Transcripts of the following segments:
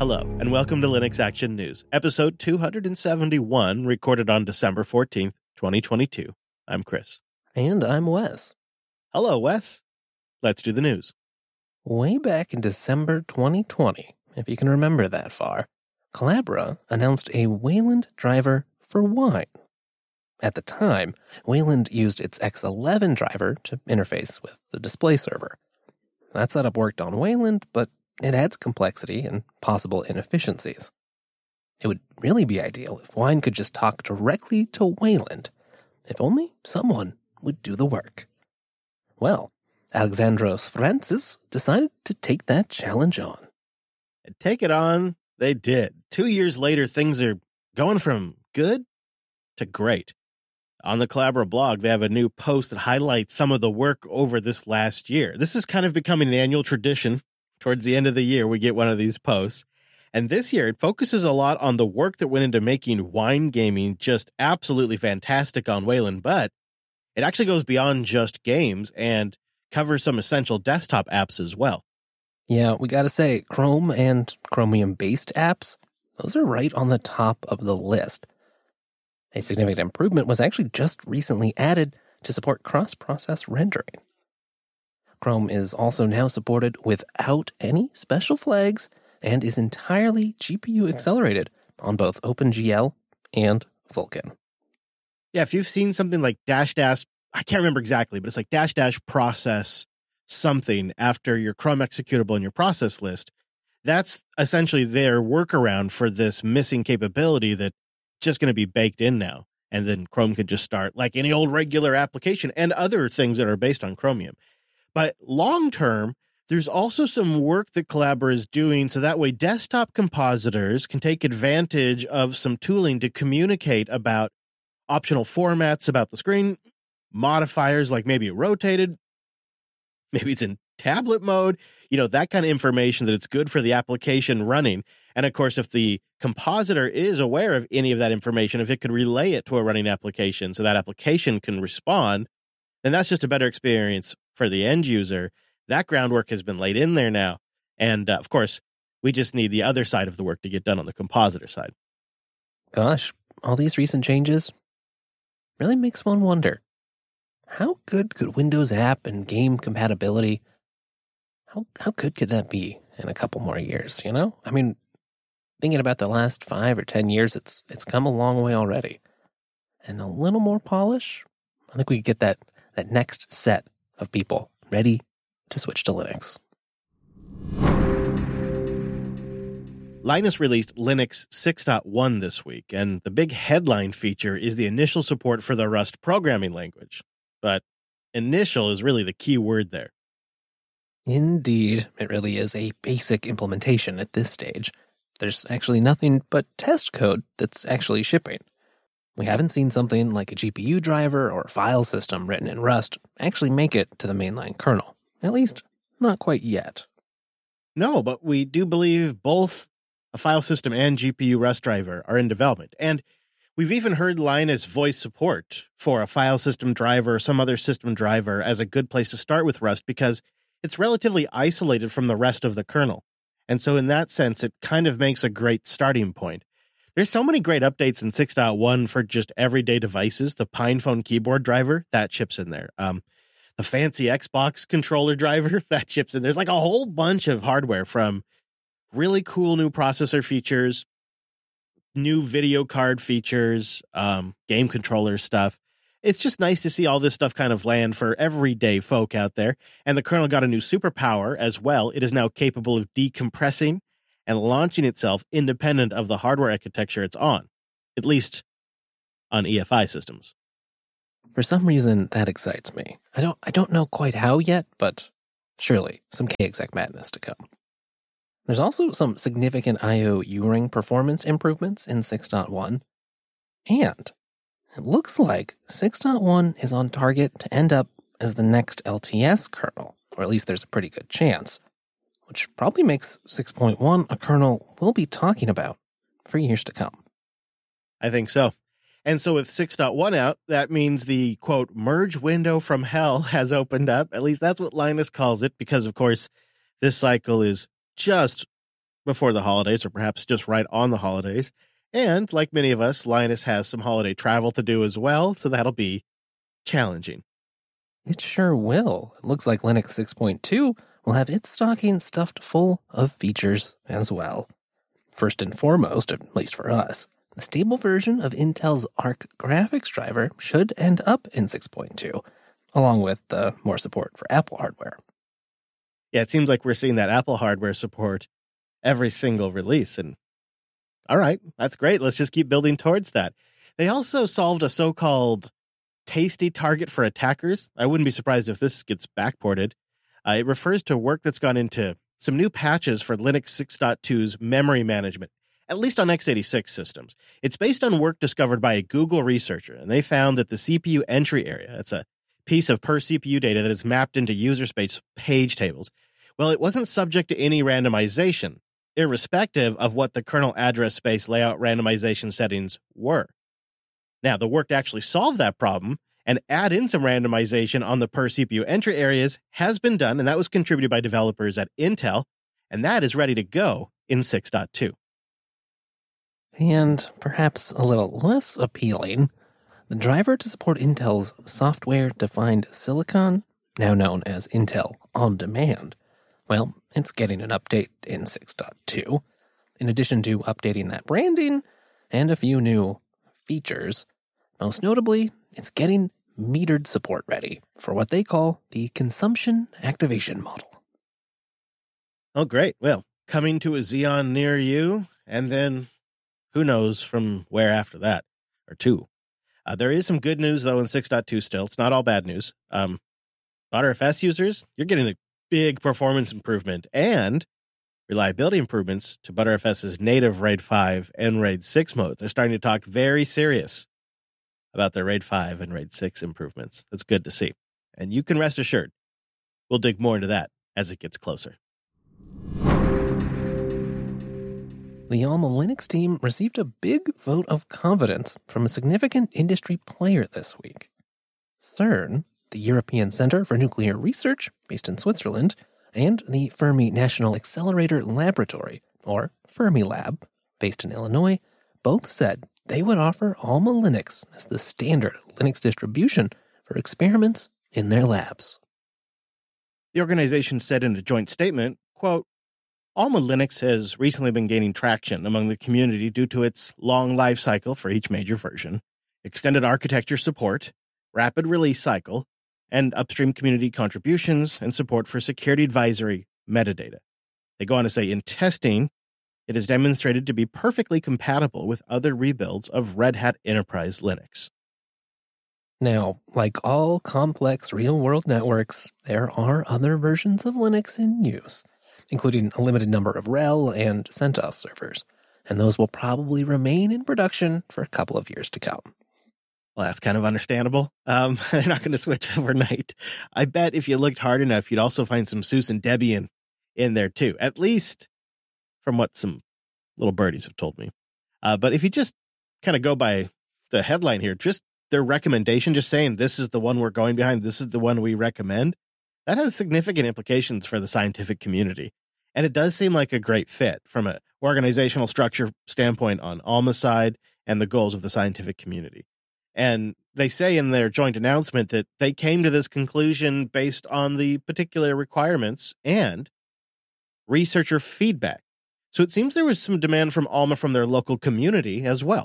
Hello, and welcome to Linux Action News, episode 271, recorded on December 14th, 2022. I'm Chris. And I'm Wes. Hello, Wes. Let's do the news. Way back in December 2020, if you can remember that far, Collabora announced a Wayland driver for Wine. At the time, Wayland used its X11 driver to interface with the display server. That setup worked on Wayland, but it adds complexity and possible inefficiencies. It would really be ideal if Wine could just talk directly to Wayland, if only someone would do the work. Well, Alexandros Francis decided to take that challenge on. And take it on, they did. 2 years later, things are going from good to great. On the Collabora blog, they have a new post that highlights some of the work over this last year. This is kind of becoming an annual tradition. Towards the end of the year, we get one of these posts. And this year, it focuses a lot on the work that went into making Wine gaming just absolutely fantastic on Wayland, but it actually goes beyond just games and covers some essential desktop apps as well. Yeah, we gotta say, Chrome and Chromium-based apps, those are right on the top of the list. A significant improvement was actually just recently added to support cross-process rendering. Chrome is also now supported without any special flags and is entirely GPU accelerated on both OpenGL and Vulkan. Yeah, if you've seen something like dash, I can't remember exactly, but it's like dash process something after your Chrome executable in your process list, that's essentially their workaround for this missing capability that's just going to be baked in now. And then Chrome can just start like any old regular application and other things that are based on Chromium. But long term, there's also some work that Collabora is doing so that way desktop compositors can take advantage of some tooling to communicate about optional formats about the screen, modifiers like maybe it rotated, maybe it's in tablet mode, that kind of information that it's good for the application running. And of course, if the compositor is aware of any of that information, if it could relay it to a running application so that application can respond, then that's just a better experience for the end user. That groundwork has been laid in there now. And of course, we just need the other side of the work to get done on the compositor side. Gosh, all these recent changes really makes one wonder. How good could Windows app and game compatibility, how good could that be in a couple more years, I mean, thinking about the last 5 or 10 years, it's come a long way already. And a little more polish, I think we could get that next set of people ready to switch to Linux. Linus released Linux 6.1 this week, and the big headline feature is the initial support for the Rust programming language. But initial is really the key word there. Indeed, it really is a basic implementation at this stage. There's actually nothing but test code that's actually shipping. We haven't seen something like a GPU driver or file system written in Rust actually make it to the mainline kernel. At least, not quite yet. No, but we do believe both a file system and GPU Rust driver are in development. And we've even heard Linus voice support for a file system driver or some other system driver as a good place to start with Rust because it's relatively isolated from the rest of the kernel. And so in that sense, it kind of makes a great starting point. There's so many great updates in 6.1 for just everyday devices. The PinePhone keyboard driver, that chips in there. The fancy Xbox controller driver, that chips in. There's like a whole bunch of hardware from really cool new processor features, new video card features, game controller stuff. It's just nice to see all this stuff kind of land for everyday folk out there. And the kernel got a new superpower as well. It is now capable of decompressing and launching itself independent of the hardware architecture it's on, at least on EFI systems. For some reason, that excites me. I don't know quite how yet, but surely some KExec madness to come. There's also some significant I/O U-ring performance improvements in 6.1, and it looks like 6.1 is on target to end up as the next LTS kernel, or at least there's a pretty good chance, which probably makes 6.1 a kernel we'll be talking about for years to come. I think so. And so with 6.1 out, that means the, quote, merge window from hell has opened up. At least that's what Linus calls it, because, of course, this cycle is just before the holidays, or perhaps just right on the holidays. And like many of us, Linus has some holiday travel to do as well, so that'll be challenging. It sure will. It looks like Linux 6.2 will have its stocking stuffed full of features as well. First and foremost, at least for us, the stable version of Intel's Arc graphics driver should end up in 6.2, along with more support for Apple hardware. Yeah, it seems like we're seeing that Apple hardware support every single release. And all right, that's great. Let's just keep building towards that. They also solved a so-called tasty target for attackers. I wouldn't be surprised if this gets backported. It refers to work that's gone into some new patches for Linux 6.2's memory management, at least on x86 systems. It's based on work discovered by a Google researcher, and they found that the CPU entry area, that's a piece of per CPU data that is mapped into user space page tables, well, it wasn't subject to any randomization, irrespective of what the kernel address space layout randomization settings were. Now, the work to actually solve that problem and add in some randomization on the per CPU entry areas has been done, and that was contributed by developers at Intel, and that is ready to go in 6.2. And perhaps a little less appealing, the driver to support Intel's software-defined silicon, now known as Intel On Demand, well, it's getting an update in 6.2. In addition to updating that branding and a few new features, most notably, it's getting metered support ready for what they call the consumption activation model. Oh, great. Well, coming to a Xeon near you, and then who knows from where after that, or two. There is some good news, though, in 6.2 still. It's not all bad news. ButterFS users, you're getting a big performance improvement and reliability improvements to ButterFS's native RAID 5 and RAID 6 mode. They're starting to talk very serious about their RAID 5 and RAID 6 improvements. That's good to see. And you can rest assured, we'll dig more into that as it gets closer. The Alma Linux team received a big vote of confidence from a significant industry player this week. CERN, the European Center for Nuclear Research, based in Switzerland, and the Fermi National Accelerator Laboratory, or Fermilab, based in Illinois, both said they would offer Alma Linux as the standard Linux distribution for experiments in their labs. The organization said in a joint statement, quote, Alma Linux has recently been gaining traction among the community due to its long life cycle for each major version, extended architecture support, rapid release cycle, and upstream community contributions and support for security advisory metadata. They go on to say, in testing, it is demonstrated to be perfectly compatible with other rebuilds of Red Hat Enterprise Linux. Now, like all complex real-world networks, there are other versions of Linux in use, including a limited number of RHEL and CentOS servers, and those will probably remain in production for a couple of years to come. Well, that's kind of understandable. They're not going to switch overnight. I bet if you looked hard enough, you'd also find some SUSE and Debian in there too, at least from what some little birdies have told me. But if you just kind of go by the headline here, just their recommendation, just saying this is the one we're going behind, this is the one we recommend, that has significant implications for the scientific community. And it does seem like a great fit from an organizational structure standpoint on Alma's side and the goals of the scientific community. And they say in their joint announcement that they came to this conclusion based on the particular requirements and researcher feedback. So it seems there was some demand from Alma from their local community as well.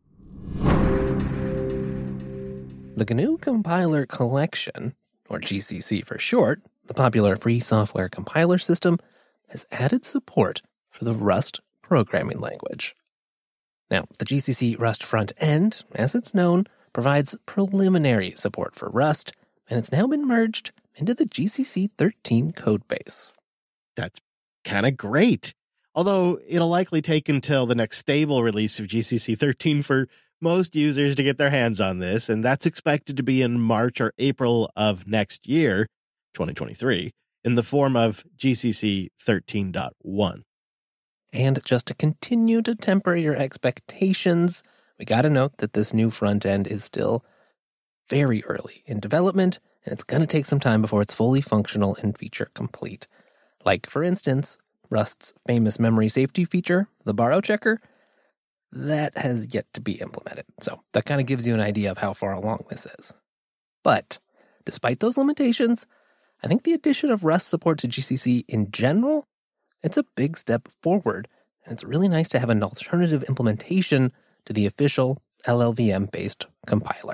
The GNU Compiler Collection, or GCC for short, the popular free software compiler system, has added support for the Rust programming language. Now, the GCC Rust front end, as it's known, provides preliminary support for Rust, and it's now been merged into the GCC 13 codebase. That's kind of great. Although it'll likely take until the next stable release of GCC 13 for most users to get their hands on this, and that's expected to be in March or April of next year, 2023, in the form of GCC 13.1. And just to continue to temper your expectations, we got to note that this new front end is still very early in development, and it's going to take some time before it's fully functional and feature complete. Like, for instance, Rust's famous memory safety feature, the borrow checker, that has yet to be implemented. So that kind of gives you an idea of how far along this is. But despite those limitations, I think the addition of Rust support to GCC in general, it's a big step forward, and it's really nice to have an alternative implementation to the official LLVM-based compiler.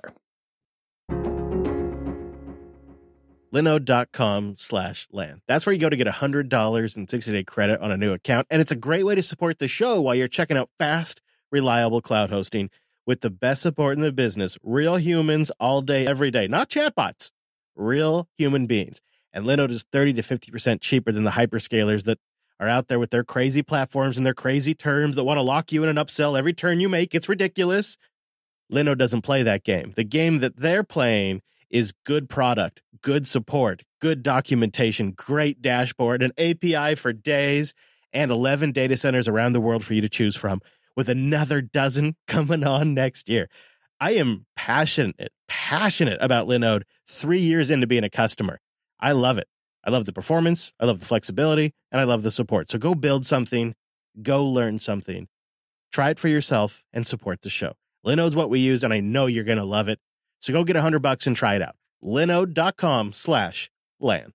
Linode.com/LAN. That's where you go to get $100 in 60-day credit on a new account, and it's a great way to support the show while you're checking out fast, reliable cloud hosting with the best support in the business. Real humans all day, every day. Not chatbots. Real human beings. And Linode is 30 to 50% cheaper than the hyperscalers that are out there with their crazy platforms and their crazy terms that want to lock you in an upsell every turn you make. It's ridiculous. Linode doesn't play that game. The game that they're playing is good product, good support, good documentation, great dashboard, an API for days, and 11 data centers around the world for you to choose from, with another dozen coming on next year. I am passionate about Linode 3 years into being a customer. I love it. I love the performance, I love the flexibility, and I love the support. So go build something, go learn something, try it for yourself, and support the show. Linode's what we use, and I know you're going to love it. So go get $100 and try it out. Linode.com/LAN.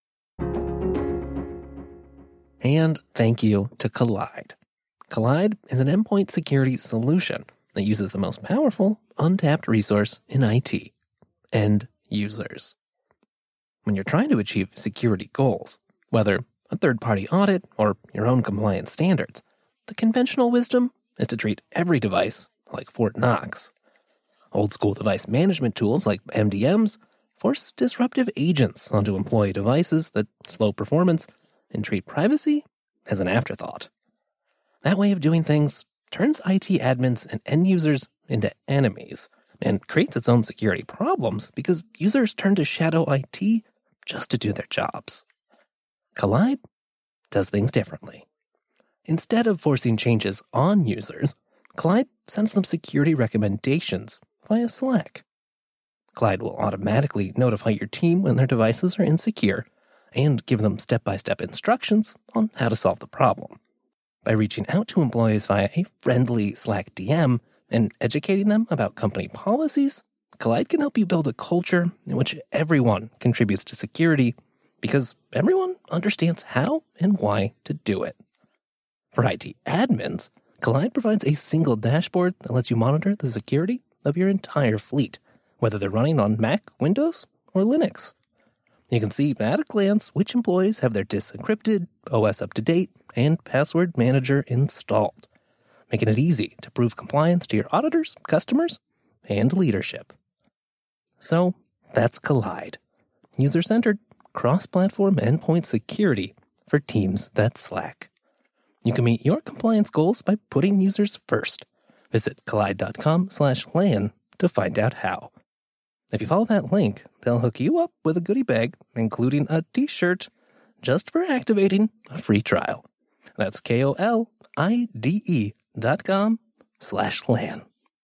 And thank you to Kolide. Kolide is an endpoint security solution that uses the most powerful, untapped resource in IT, end users. When you're trying to achieve security goals, whether a third-party audit or your own compliance standards, the conventional wisdom is to treat every device like Fort Knox. Old-school device management tools like MDMs force disruptive agents onto employee devices that slow performance and treat privacy as an afterthought. That way of doing things turns IT admins and end users into enemies and creates its own security problems because users turn to shadow IT just to do their jobs. Kolide does things differently. Instead of forcing changes on users, Kolide sends them security recommendations via Slack. Kolide will automatically notify your team when their devices are insecure and give them step-by-step instructions on how to solve the problem. By reaching out to employees via a friendly Slack DM and educating them about company policies, Kolide can help you build a culture in which everyone contributes to security because everyone understands how and why to do it. For IT admins, Kolide provides a single dashboard that lets you monitor the security of your entire fleet, whether they're running on Mac, Windows, or Linux. You can see at a glance which employees have their disks encrypted, OS up to date, and password manager installed, making it easy to prove compliance to your auditors, customers, and leadership. So that's Kolide, user-centered, cross-platform endpoint security for teams that Slack. You can meet your compliance goals by putting users first. Visit Kolide.com/LAN to find out how. If you follow that link, they'll hook you up with a goodie bag, including a t-shirt, just for activating a free trial. That's KOLIDE.com/LAN.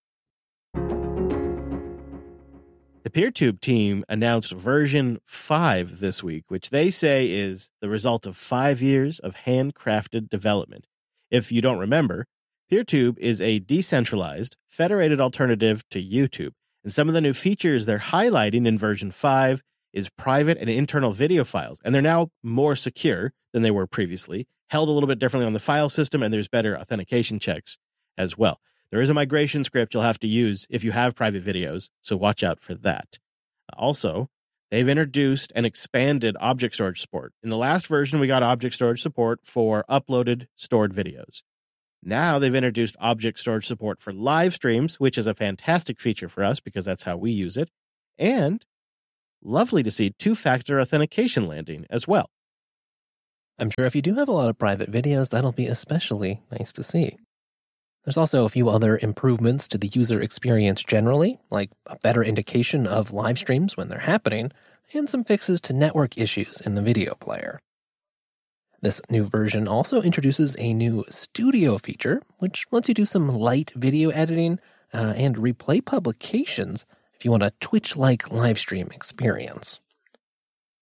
The PeerTube team announced version 5 this week, which they say is the result of 5 years of handcrafted development. If you don't remember, PeerTube is a decentralized, federated alternative to YouTube. And some of the new features they're highlighting in version 5 is private and internal video files. And they're now more secure than they were previously, held a little bit differently on the file system, and there's better authentication checks as well. There is a migration script you'll have to use if you have private videos, so watch out for that. Also, they've introduced and expanded object storage support. In the last version, we got object storage support for uploaded, stored videos. Now they've introduced object storage support for live streams, which is a fantastic feature for us because that's how we use it. And lovely to see two-factor authentication landing as well. I'm sure if you do have a lot of private videos, that'll be especially nice to see. There's also a few other improvements to the user experience generally, like a better indication of live streams when they're happening, and some fixes to network issues in the video player. This new version also introduces a new studio feature, which lets you do some light video editing and replay publications if you want a Twitch-like live stream experience.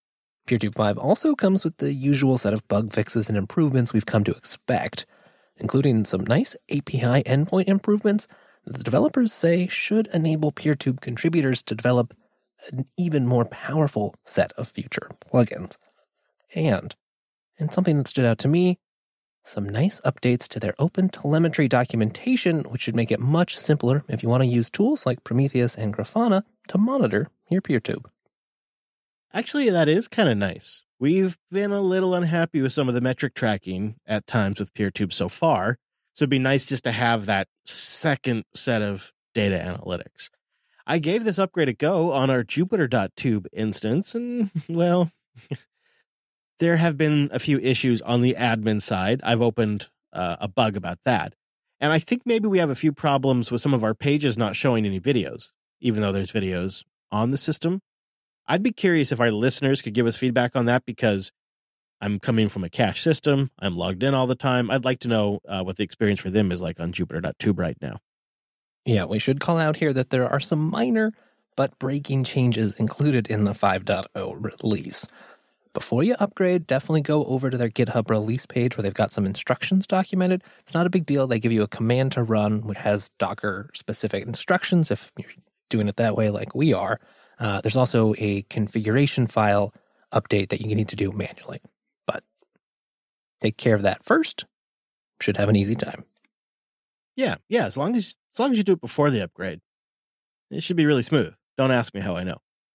PeerTube 5 also comes with the usual set of bug fixes and improvements we've come to expect, including some nice API endpoint improvements that the developers say should enable PeerTube contributors to develop an even more powerful set of future plugins. And something that stood out to me, some nice updates to their open telemetry documentation, which should make it much simpler if you want to use tools like Prometheus and Grafana to monitor your PeerTube. Actually, that is kind of nice. We've been a little unhappy with some of the metric tracking at times with PeerTube so far, so it'd be nice just to have that second set of data analytics. I gave this upgrade a go on our Jupyter.tube instance, and, well, there have been a few issues on the admin side. I've opened a bug about that. And I think maybe we have a few problems with some of our pages not showing any videos, even though there's videos on the system. I'd be curious if our listeners could give us feedback on that, because I'm coming from a cache system. I'm logged in all the time. I'd like to know what the experience for them is like on Jupyter.tube right now. Yeah, we should call out here that there are some minor but breaking changes included in the 5.0 release. Before you upgrade, definitely go over to their GitHub release page where they've got some instructions documented. It's not a big deal. They give you a command to run, which has Docker-specific instructions if you're doing it that way like we are. There's also a configuration file update that you need to do manually. But take care of that first. Should have an easy time. Yeah. As long as you do it before the upgrade, it should be really smooth. Don't ask me how I know.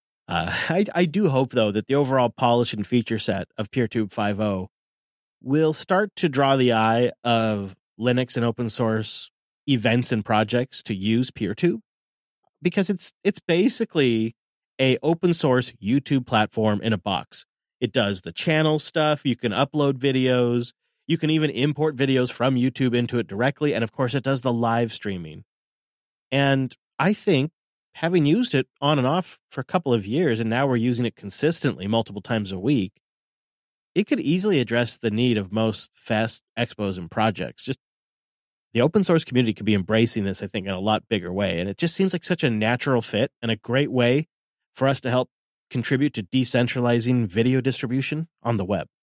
I do hope, though, that the overall polish and feature set of PeerTube 5.0 will start to draw the eye of Linux and open source events and projects to use PeerTube, because it's basically a open source YouTube platform in a box. It does the channel stuff. You can upload videos. You can even import videos from YouTube into it directly. And of course, it does the live streaming. And I think, having used it on and off for a couple of years, and now we're using it consistently multiple times a week, it could easily address the need of most fast expos and projects. Just the open source community could be embracing this, I think, in a lot bigger way. And it just seems like such a natural fit and a great way for us to help contribute to decentralizing video distribution on the web.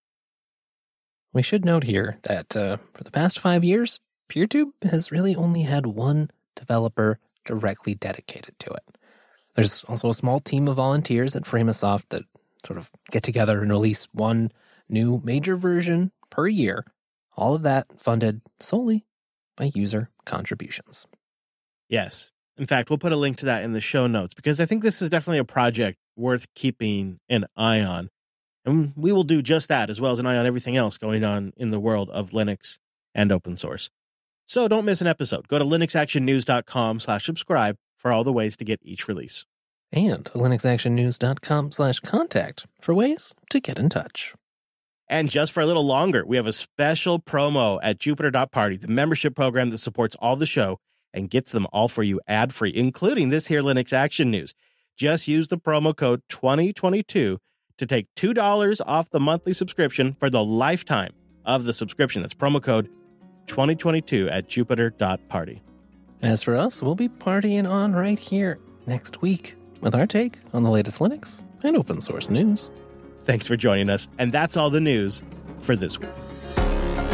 We should note here that for the past 5 years, PeerTube has really only had one developer directly dedicated to it. There's also a small team of volunteers at Framasoft that sort of get together and release one new major version per year. All of that funded solely by user contributions. Yes. In fact, we'll put a link to that in the show notes, because I think this is definitely a project worth keeping an eye on. And we will do just that, as well as an eye on everything else going on in the world of Linux and open source. So don't miss an episode. Go to linuxactionnews.com/subscribe for all the ways to get each release. And linuxactionnews.com/contact for ways to get in touch. And just for a little longer, we have a special promo at Jupyter.party, the membership program that supports all the show and gets them all for you ad-free, including this here Linux Action News. Just use the promo code 2022 to take $2 off the monthly subscription for the lifetime of the subscription. That's promo code 2022 at Jupyter.party. As for us, we'll be partying on right here next week with our take on the latest Linux and open source news. Thanks for joining us, and that's all the news for this week.